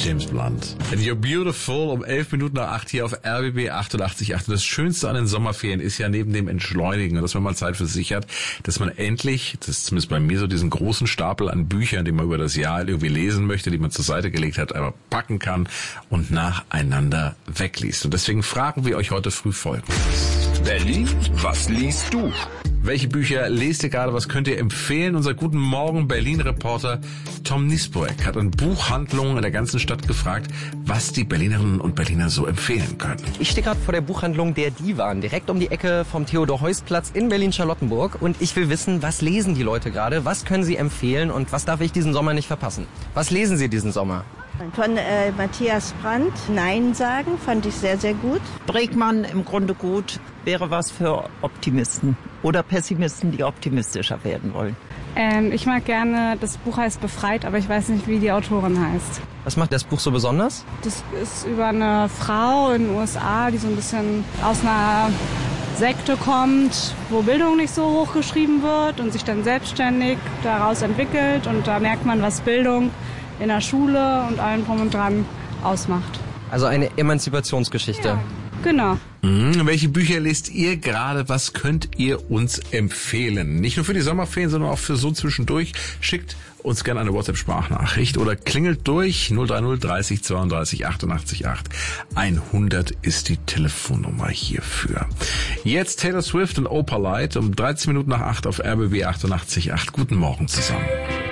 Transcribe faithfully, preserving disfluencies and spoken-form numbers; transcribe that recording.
James Blunt. And you're beautiful um elf Minuten nach acht hier auf R B B achtundachtzig Komma acht. Und das Schönste an den Sommerferien ist ja neben dem Entschleunigen, dass man mal Zeit für sich hat, dass man endlich, das ist zumindest bei mir so, diesen großen Stapel an Büchern, die man über das Jahr irgendwie lesen möchte, die man zur Seite gelegt hat, einfach packen kann und nacheinander wegliest. Und deswegen fragen wir euch heute früh Folgendes. Berlin, was liest du? Welche Bücher lest ihr gerade? Was könnt ihr empfehlen? Unser Guten Morgen Berlin-Reporter Tom Nisborek hat in Buchhandlungen in der ganzen Stadt gefragt, was die Berlinerinnen und Berliner so empfehlen können. Ich stehe gerade vor der Buchhandlung Der Divan, direkt um die Ecke vom Theodor-Heuss-Platz in Berlin-Charlottenburg. Und ich will wissen, was lesen die Leute gerade? Was können sie empfehlen und was darf ich diesen Sommer nicht verpassen? Was lesen sie diesen Sommer? Von äh, Matthias Brandt, Nein sagen, fand ich sehr, sehr gut. Bregmann im Grunde gut, wäre was für Optimisten oder Pessimisten, die optimistischer werden wollen. Ähm, ich mag gerne, das Buch heißt Befreit, aber ich weiß nicht, wie die Autorin heißt. Was macht das Buch so besonders? Das ist über eine Frau in den U S A, die so ein bisschen aus einer Sekte kommt, wo Bildung nicht so hoch geschrieben wird und sich dann selbstständig daraus entwickelt. Und da merkt man, was Bildung in der Schule und allem drum und dran ausmacht. Also eine Emanzipationsgeschichte. Ja, genau. Mhm. Welche Bücher lest ihr gerade? Was könnt ihr uns empfehlen? Nicht nur für die Sommerferien, sondern auch für so zwischendurch. Schickt uns gerne eine WhatsApp-Sprachnachricht oder klingelt durch null drei null dreißig zweiunddreißig achtundachtzig acht. hundert ist die Telefonnummer hierfür. Jetzt Taylor Swift und Opalite um dreizehn Minuten nach acht auf R B B achtundachtzig Komma acht. Guten Morgen zusammen.